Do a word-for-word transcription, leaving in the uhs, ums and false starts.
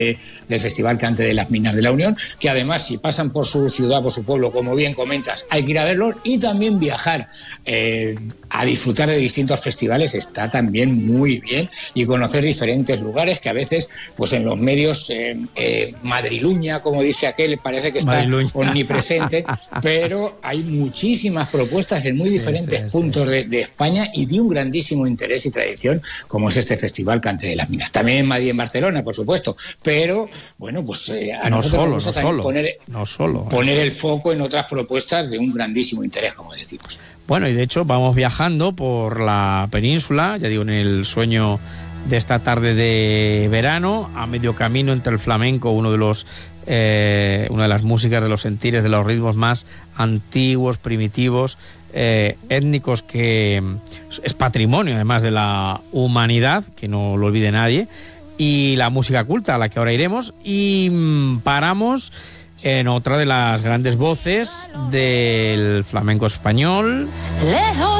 del Festival Cante de las Minas de la Unión, que además, si pasan por su ciudad, por su pueblo, como bien comentas, hay que ir a verlos, y también viajar eh, a disfrutar de distintos festivales está también muy bien, y conocer diferentes lugares que a veces, pues en los medios, eh, eh, madriluña, como dice aquel, parece que está madriluña, omnipresente, pero hay muchísimas propuestas en muy sí, diferentes sí, puntos sí. De, de España, y de un grandísimo interés y tradición, como es este Festival Cante de las Minas. También en Madrid y en Barcelona, por supuesto, pero bueno, pues eh, a no nosotros solo, nos gusta no también solo, poner, no solo, poner el foco en otras propuestas de un grandísimo interés, como decimos. Bueno, y de hecho vamos viajando por la península, ya digo, en el sueño de esta tarde de verano, a medio camino entre el flamenco, uno de los eh, una de las músicas, de los sentires, de los ritmos más antiguos, primitivos, eh, étnicos, que es patrimonio además de la humanidad, que no lo olvide nadie, y la música culta, a la que ahora iremos, y mmm, paramos en otra de las grandes voces del flamenco español. Lejos.